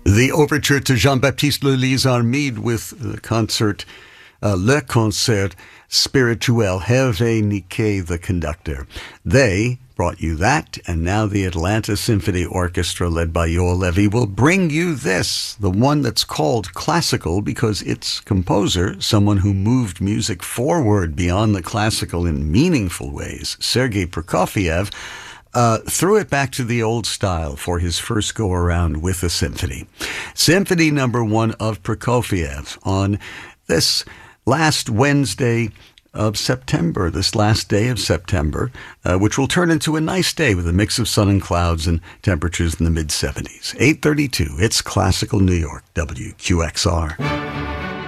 The overture to Jean-Baptiste Lully's Armide with the concert, Le Concert Spirituel, Hervé Niquet, the conductor. They brought you that, and now the Atlanta Symphony Orchestra, led by Yoel Levi, will bring you this, the one that's called classical because its composer, someone who moved music forward beyond the classical in meaningful ways, Sergei Prokofiev, threw it back to the old style for his first go-around with the symphony. Symphony number 1 of Prokofiev on this last Wednesday of September, this last day of September, which will turn into a nice day with a mix of sun and clouds and temperatures in the mid-70s. 8:32, it's Classical New York, WQXR.